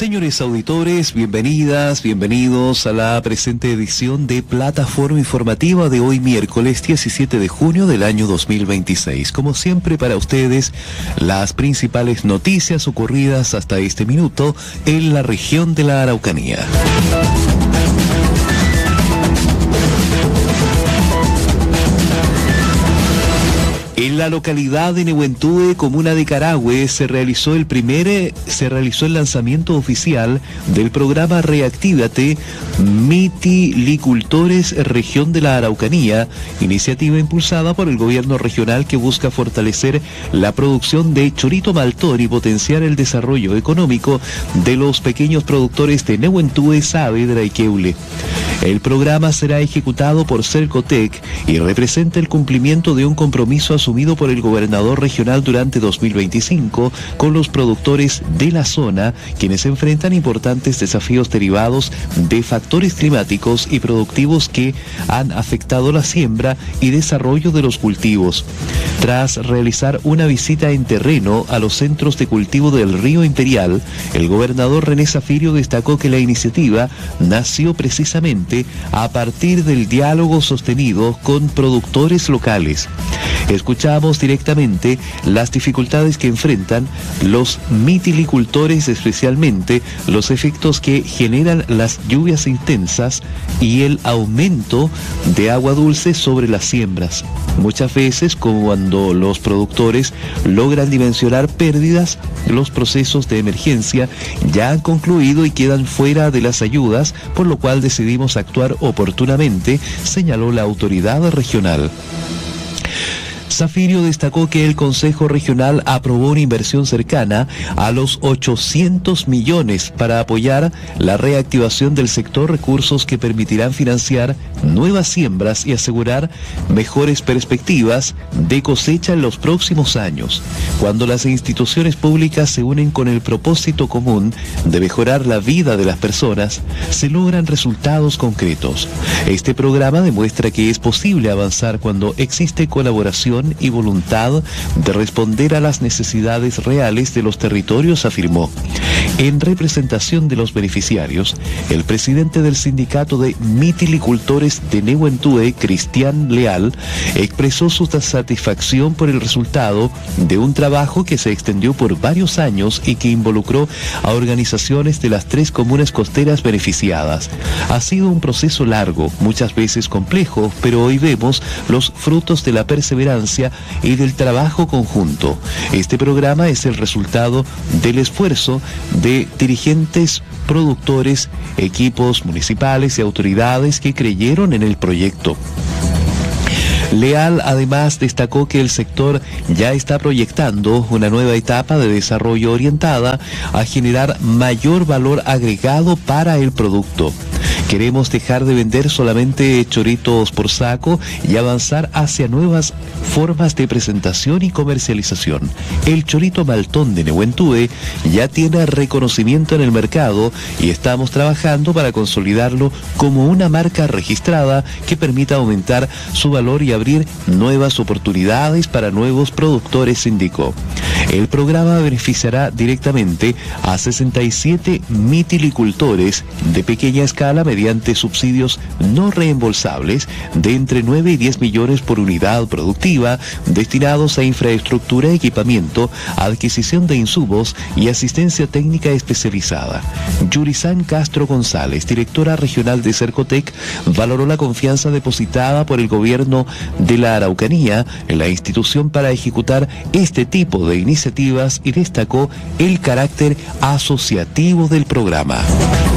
Señores auditores, bienvenidas, bienvenidos a la presente edición de Plataforma Informativa de hoy miércoles 17 de junio del año 2026. Como siempre para ustedes, las principales noticias ocurridas hasta este minuto en la región de la Araucanía. En la localidad de Nehuentúe, comuna de Carahue, se realizó el lanzamiento oficial del programa Reactívate Mitilicultores Región de la Araucanía, iniciativa impulsada por el gobierno regional que busca fortalecer la producción de chorito maltón y potenciar el desarrollo económico de los pequeños productores de Nehuentúe, Saavedra y Queule. El programa será ejecutado por Cercotec y representa el cumplimiento de un compromiso asumido por el gobernador regional durante 2025 con los productores de la zona, quienes enfrentan importantes desafíos derivados de factores climáticos y productivos que han afectado la siembra y desarrollo de los cultivos. Tras realizar una visita en terreno a los centros de cultivo del Río Imperial, el gobernador René Zafirio destacó que la iniciativa nació precisamente a partir del diálogo sostenido con productores locales. Escuchamos directamente las dificultades que enfrentan los mitilicultores, especialmente los efectos que generan las lluvias intensas y el aumento de agua dulce sobre las siembras. Muchas veces, como cuando los productores logran dimensionar pérdidas, los procesos de emergencia ya han concluido y quedan fuera de las ayudas, por lo cual decidimos actuar oportunamente, señaló la autoridad regional. Zafirio destacó que el Consejo Regional aprobó una inversión cercana a los 800 millones para apoyar la reactivación del sector, recursos que permitirán financiar nuevas siembras y asegurar mejores perspectivas de cosecha en los próximos años. Cuando las instituciones públicas se unen con el propósito común de mejorar la vida de las personas, se logran resultados concretos. Este programa demuestra que es posible avanzar cuando existe colaboración y voluntad de responder a las necesidades reales de los territorios, afirmó. En representación de los beneficiarios, el presidente del sindicato de mitilicultores de Nehuentúe, Cristian Leal, expresó su satisfacción por el resultado de un trabajo que se extendió por varios años y que involucró a organizaciones de las 3 comunas costeras beneficiadas. Ha sido un proceso largo, muchas veces complejo, pero hoy vemos los frutos de la perseverancia y del trabajo conjunto. Este programa es el resultado del esfuerzo de dirigentes, productores, equipos municipales y autoridades que creyeron en el proyecto. Leal además destacó que el sector ya está proyectando una nueva etapa de desarrollo orientada a generar mayor valor agregado para el producto. Queremos dejar de vender solamente choritos por saco y avanzar hacia nuevas formas de presentación y comercialización. El chorito maltón de Nehuentúe ya tiene reconocimiento en el mercado y estamos trabajando para consolidarlo como una marca registrada que permita aumentar su valor y abrir nuevas oportunidades para nuevos productores, indicó. El programa beneficiará directamente a 67 mitilicultores de pequeña escala mediante subsidios no reembolsables de entre 9 y 10 millones por unidad productiva destinados a infraestructura, equipamiento, adquisición de insumos y asistencia técnica especializada. Yurizán Castro González, directora regional de Cercotec, valoró la confianza depositada por el gobierno de la Araucanía en la institución para ejecutar este tipo de iniciativas y destacó el carácter asociativo del programa.